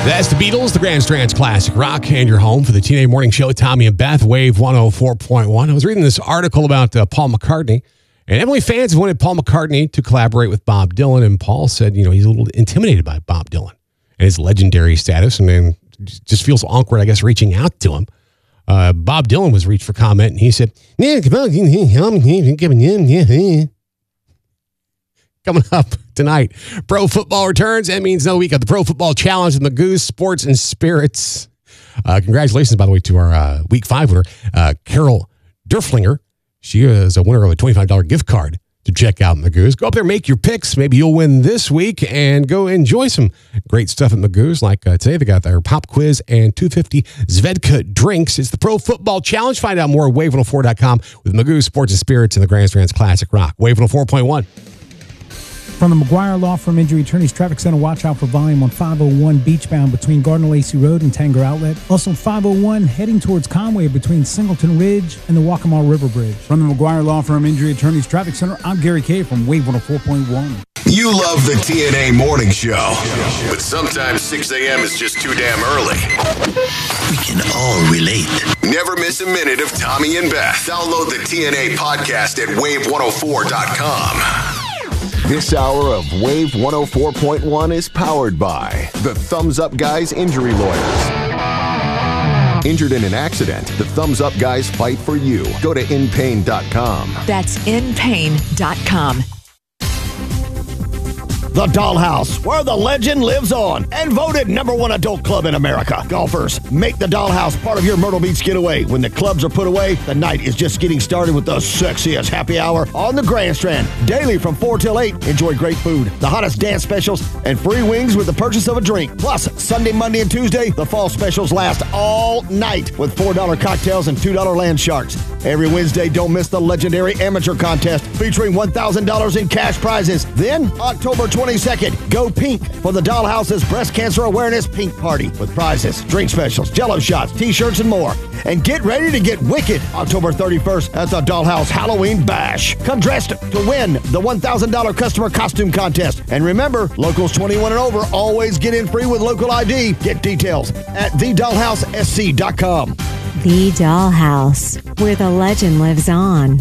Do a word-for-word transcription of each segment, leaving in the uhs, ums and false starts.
That's the Beatles, the Grand Strands Classic Rock, and your home for the T N A Morning Show. Tommy and Beth, Wave one oh four point one. I was reading this article about uh, Paul McCartney, and Emily fans have wanted Paul McCartney to collaborate with Bob Dylan, and Paul said, you know, he's a little intimidated by Bob Dylan and his legendary status, and then just feels awkward, I guess, reaching out to him. Uh, Bob Dylan was reached for comment, and he said, yeah, coming up tonight, pro football returns. That means another week of the Pro Football Challenge with Magoo's Sports and Spirits. Uh, congratulations, by the way, to our uh, week five winner, uh, Carol Derflinger. She is a winner of a twenty-five dollars gift card to check out Magoo's. Go up there, make your picks. Maybe you'll win this week and go enjoy some great stuff at Magoo's. Like uh, today, they got their pop quiz and two fifty Zvedka drinks. It's the Pro Football Challenge. Find out more at wave one oh four dot com with Magoo's Sports and Spirits and the Grand Strands Classic Rock. Wave one oh four point one. From the McGuire Law Firm Injury Attorneys Traffic Center, watch out for volume on five oh one beachbound between Gardner Lacey Road and Tanger Outlet. Also five oh one heading towards Conway between Singleton Ridge and the Waccamaw River Bridge. From the McGuire Law Firm Injury Attorneys Traffic Center, I'm Gary Kay from Wave one oh four point one. You love the T N A Morning Show, but sometimes six a.m. is just too damn early. We can all relate. Never miss a minute of Tommy and Beth. Download the T N A podcast at wave one oh four dot com. This hour of Wave one oh four point one is powered by the Thumbs Up Guys Injury Lawyers. Injured in an accident, the Thumbs Up Guys fight for you. Go to in pain dot com. That's in pain dot com. The Dollhouse, where the legend lives on, and voted number one adult club in America. Golfers, make the Dollhouse part of your Myrtle Beach getaway. When the clubs are put away, the night is just getting started with the sexiest happy hour on the Grand Strand. Daily from four till eight, enjoy great food, the hottest dance specials, and free wings with the purchase of a drink. Plus, Sunday, Monday, and Tuesday, the fall specials last all night with four dollar cocktails and two dollar land sharks. Every Wednesday, don't miss the legendary amateur contest featuring one thousand dollars in cash prizes. Then, October twenty-second, go pink for the Dollhouse's Breast Cancer Awareness Pink Party with prizes, drink specials, jello shots, t-shirts, and more. And get ready to get wicked October thirty-first at the Dollhouse Halloween Bash. Come dressed to win the one thousand dollars customer costume contest. And remember, locals twenty-one and over always get in free with local I D. Get details at the dollhouse s c dot com. The Dollhouse, where the legend lives on.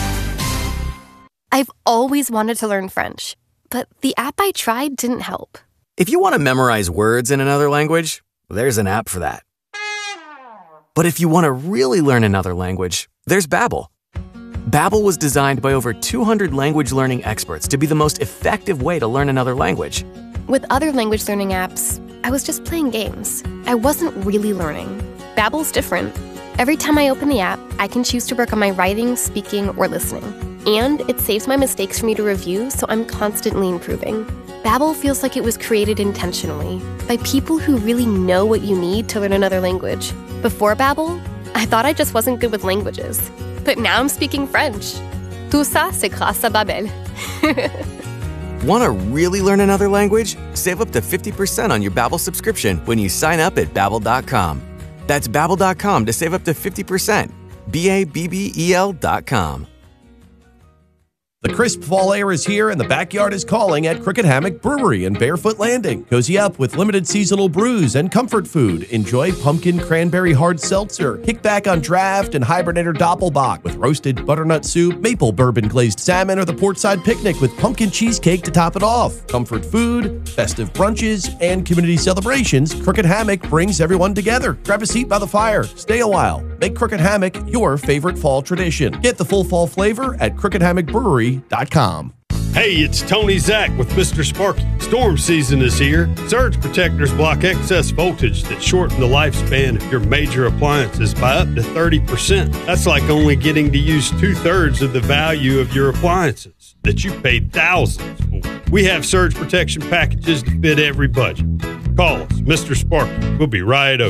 I've always wanted to learn French, but the app I tried didn't help. If you want to memorize words in another language, there's an app for that. But if you want to really learn another language, there's Babbel. Babbel was designed by over two hundred language learning experts to be the most effective way to learn another language. With other language learning apps, I was just playing games. I wasn't really learning. Babbel's different. Every time I open the app, I can choose to work on my writing, speaking, or listening. And it saves my mistakes for me to review, so I'm constantly improving. Babbel feels like it was created intentionally by people who really know what you need to learn another language. Before Babbel, I thought I just wasn't good with languages. But now I'm speaking French. Tout ça, c'est grâce à Babbel. Want to really learn another language? Save up to fifty percent on your Babbel subscription when you sign up at babbel dot com. That's babbel dot com to save up to fifty percent. B A B B E L dot com. The crisp fall air is here and the backyard is calling at Crooked Hammock Brewery in Barefoot Landing. Cozy up with limited seasonal brews and comfort food. Enjoy pumpkin cranberry hard seltzer, kick back on draft and Hibernator Doppelbock with roasted butternut soup, maple bourbon glazed salmon, or the portside picnic with pumpkin cheesecake to top it off. Comfort food, festive brunches, and community celebrations, Crooked Hammock brings everyone together. Grab a seat by the fire, stay a while. Make Crooked Hammock your favorite fall tradition. Get the full fall flavor at crooked hammock brewery dot com. Hey, it's Tony Zach with Mister Sparky. Storm season is here. Surge protectors block excess voltage that shorten the lifespan of your major appliances by up to thirty percent. That's like only getting to use two-thirds of the value of your appliances that you paid thousands for. We have surge protection packages to fit every budget. Call us, Mister Sparky. We'll be right over.